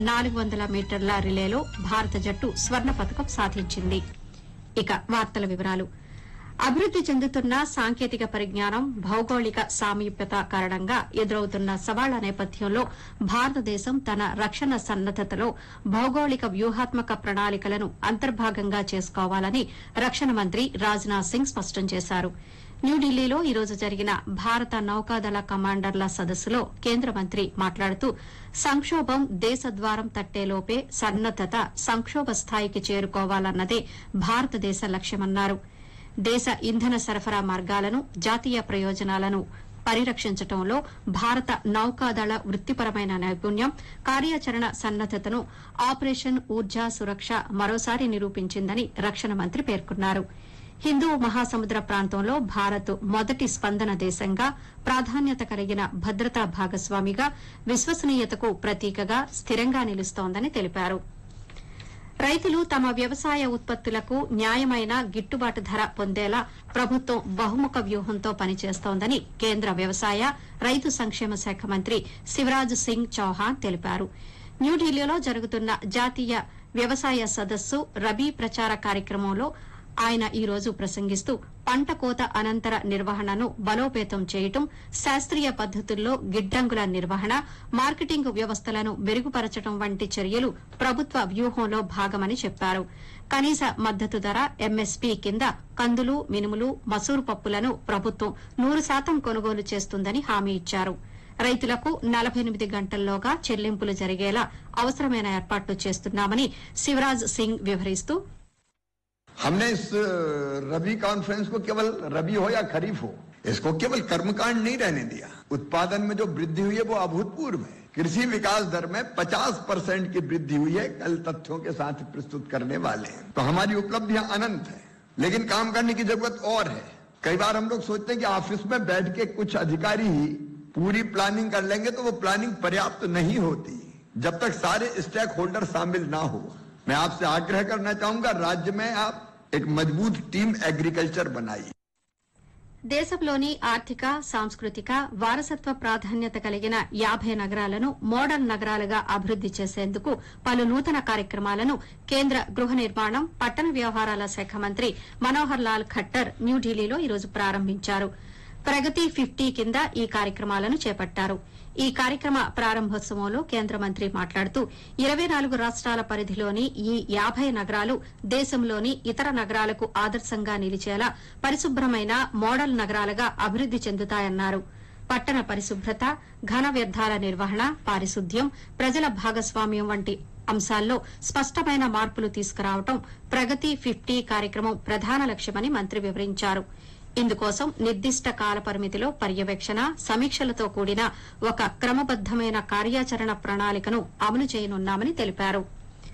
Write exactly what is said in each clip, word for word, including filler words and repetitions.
నాలుగు వందల మీటర్ల రిలేలో భారత జట్టు స్వర్ణ పతకం సాధించింది. ఇక వార్తల వివరాలు. అభివృద్ది చెందుతున్న సాంకేతిక పరిజ్ఞానం, భౌగోళిక సామీప్యత కారణంగా ఎదురవుతున్న సవాళ్ల నేపథ్యంలో భారతదేశం తన రక్షణ సన్నద్దతలో భౌగోళిక వ్యూహాత్మక ప్రణాళికలను అంతర్భాగంగా చేసుకోవాలని రక్షణ మంత్రి రాజ్నాథ్ సింగ్ స్పష్టం చేశారు. న్యూఢిల్లీలో ఈ రోజు జరిగిన భారత నౌకాదళ కమాండర్ల సదస్సులో కేంద్ర మంత్రి మాట్లాడుతూ సంక్షోభం దేశ ద్వారం తట్టేలోపే సన్నద్దత సంక్షోభ స్థాయికి చేరుకోవాలన్నదే భారతదేశ లక్ష్యమన్నారు. దేశ ఇంధన సరఫరా మార్గాలను, జాతీయ ప్రయోజనాలను పరిరక్షించడంలో భారత నౌకాదళ వృత్తిపరమైన నైపుణ్యం, కార్యాచరణ సన్నద్దతను ఆపరేషన్ ఊర్జా సురక్ష మరోసారి నిరూపించిందని రక్షణ మంత్రి పేర్కొన్నారు. హిందూ మహాసముద్ర ప్రాంతంలో భారత్ మొదటి స్పందన దేశంగా, ప్రాధాన్యత కలిగిన భద్రతా భాగస్వామిగా, విశ్వసనీయతకు ప్రతీకగా స్థిరంగా నిలుస్తోందని తెలిపారు. రైతులు తమ వ్యవసాయ ఉత్పత్తులకు న్యాయమైన గిట్టుబాటు ధర పొందేలా ప్రభుత్వం బహుముఖ వ్యూహంతో పనిచేస్తోందని కేంద్ర వ్యవసాయ, రైతు సంక్షేమ శాఖ మంత్రి శివరాజ్ సింగ్ చౌహాన్ తెలిపారు. న్యూఢిల్లీలో జరుగుతున్న జాతీయ వ్యవసాయ సదస్సు రబీ ప్రచార కార్యక్రమంలో ఆయన ఈ రోజు ప్రసంగిస్తూ పంట కోత అనంతర నిర్వహణను బలోపేతం చేయడం, శాస్త్రీయ పద్దతుల్లో గిడ్డంగుల నిర్వహణ, మార్కెటింగ్ వ్యవస్థలను మెరుగుపరచడం వంటి చర్యలు ప్రభుత్వ వ్యూహంలో భాగమని చెప్పారు. కనీస మద్దతు ధర ఎంఎస్పీ కింద కందులు, మినుములు, మసూరు పప్పులను ప్రభుత్వం నూరు శాతం కొనుగోలు చేస్తుందని హామీ ఇచ్చారు. రైతులకు నలభై ఎనిమిది గంటల్లోగా చెల్లింపులు జరిగేలా అవసరమైన ఏర్పాట్లు చేస్తున్నామని శివరాజ్ సింగ్ వివరిస్తూ, हमने इस रबी कॉन्फ्रेंस को केवल रबी हो या खरीफ हो, इसको केवल कर्मकांड नहीं रहने दिया. उत्पादन में जो वृद्धि हुई है वो अभूतपूर्व है. कृषि विकास दर में पचास परसेंट की वृद्धि हुई है. कल तथ्यों के साथ प्रस्तुत करने वाले हैं. तो हमारी उपलब्धियां अनंत है, लेकिन काम करने की जरूरत और है. कई बार हम लोग सोचते हैं कि ऑफिस में बैठ के कुछ अधिकारी ही पूरी प्लानिंग कर लेंगे, तो वो प्लानिंग पर्याप्त नहीं होती जब तक सारे स्टेक होल्डर शामिल ना हो. मैं आपसे आग्रह करना चाहूंगा, राज्य में आप एक मजबूत टीम एग्रीकल्चर बनाइए. దేశంలోని ఆర్థిక, సాంస్కృతిక, వారసత్వ ప్రాధాన్యత కలిగిన యాభై నగరాలను మోడల్ నగరాలుగా అభివృద్ది చేసేందుకు పలు నూతన కార్యక్రమాలను కేంద్ర గృహ నిర్మాణం, పట్టణ వ్యవహారాల శాఖ మంత్రి మనోహర్ లాల్ ఖట్టర్ న్యూఢిల్లీలో ఈ రోజు ప్రారంభించారు. ప్రగతి ఫిఫ్టీ కింద ఈ కార్యక్రమాలను చేపట్టారు. ఈ కార్యక్రమ ప్రారంభోత్సవంలో కేంద్ర మంత్రి మాట్లాడుతూ ఇరవై నాలుగు రాష్ట్రాల పరిధిలోని ఈ యాభై నగరాలు దేశంలోని ఇతర నగరాలకు ఆదర్శంగా నిలిచేలా పరిశుభ్రమైన మోడల్ నగరాలుగా అభివృద్ది చెందుతాయన్నారు. పట్టణ పరిశుభ్రత, ఘన వ్యర్థాల నిర్వహణ, పారిశుద్ధ్యం, ప్రజల భాగస్వామ్యం వంటి అంశాల్లో స్పష్టమైన మార్పులు తీసుకురావడం ప్రగతి ఫిఫ్టీ కార్యక్రమం ప్రధాన లక్ష్యమని మంత్రి వివరించారు. ఇందుకోసం నిర్దిష్ట కాల పరిమితిలో పర్యవేక్షణ, సమీక్షలతో కూడిన ఒక క్రమబద్దమైన కార్యాచరణ ప్రణాళికను అమలు చేయనున్నామని తెలిపారు.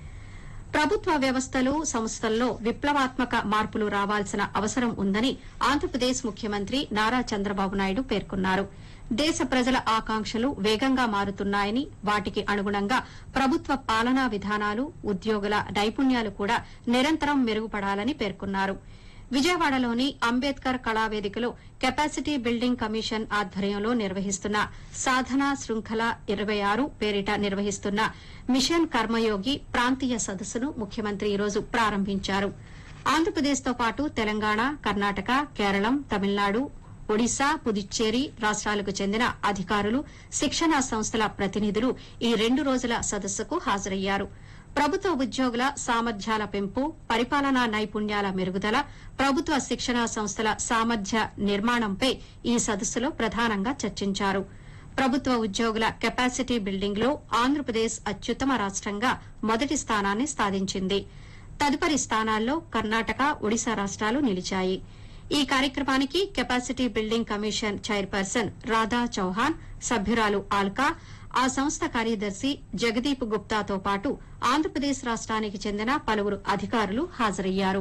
ప్రభుత్వ వ్యవస్థలు, సంస్థల్లో విప్లవాత్మక మార్పులు రావాల్సిన అవసరం ఉందని ఆంధ్రప్రదేశ్ ముఖ్యమంత్రి నారా చంద్రబాబు నాయుడు పేర్కొన్నారు. దేశ ప్రజల ఆకాంక్షలు వేగంగా మారుతున్నాయని, వాటికి అనుగుణంగా ప్రభుత్వ పాలనా విధానాలు, ఉద్యోగుల నైపుణ్యాలు కూడా నిరంతరం మెరుగుపడాలని పేర్కొన్నారు. విజయవాడలోని అంబేద్కర్ కళావేదికలో కెపాసిటీ బిల్డింగ్ కమిషన్ ఆధ్వర్యంలో నిర్వహిస్తున్న సాధన శృంఖల ఇరవై ఆరు పేరిట నిర్వహిస్తున్న మిషన్ కర్మయోగి ప్రాంతీయ సదస్సును ముఖ్యమంత్రి ఈరోజు ప్రారంభించారు. ఆంధ్రప్రదేశ్తో పాటు తెలంగాణ, కర్ణాటక, కేరళం, తమిళనాడు, ఒడిశా, పుదుచ్చేరి రాష్ట్రాలకు చెందిన అధికారులు, శిక్షణా సంస్థల ప్రతినిధులు ఈ రెండు రోజుల సదస్సుకు హాజరయ్యారు. ప్రభుత్వ ఉద్యోగుల సామర్థ్యాల పెంపు, పరిపాలనా నైపుణ్యాల మెరుగుదల, ప్రభుత్వ శిక్షణా సంస్థల సామర్థ్య నిర్మాణంపై ఈ సదస్సులో ప్రధానంగా చర్చించారు. ప్రభుత్వ ఉద్యోగుల కెపాసిటీ బిల్డింగ్ లో ఆంధ్రప్రదేశ్ అత్యుత్తమ రాష్టంగా మొదటి స్థానాన్ని సాధించింది. తదుపరి స్థానాల్లో కర్ణాటక, ఒడిశా రాష్ట్రాలు నిలిచాయి. ఈ కార్యక్రమానికి capacity building commission chairperson Radha Chauhan, సభ్యురాలు ఆల్కా, ఆ సంస్థ కార్యదర్శి జగదీప్ గుప్తాతో పాటు ఆంధ్రప్రదేశ్ రాష్ట్రానికి చెందిన పలువురు అధికారులు హాజరయ్యారు.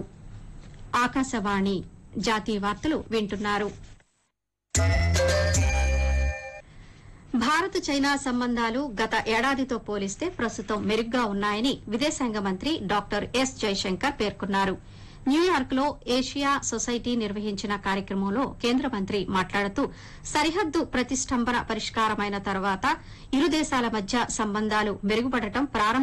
ఆకాశవాణి జాతీయ వార్తలు వింటున్నారు. భారత్ చైనా సంబంధాలు గత ఏడాదితో పోలిస్తే ప్రస్తుతం మెరుగ్గా ఉన్నాయని విదేశాంగ మంత్రి డాక్టర్ ఎస్ జైశంకర్ పేర్కొన్నారు. న్యూయార్క్ లో ఏషియా సొసైటీ నిర్వహించిన కార్యక్రమంలో కేంద్ర మంత్రి మాట్లాడుతూ సరిహద్దు ప్రతిష్టంభన పరిష్కారమైన తర్వాత ఇరు దేశాల మధ్య సంబంధాలు మెరుగుపడటం ప్రారంభ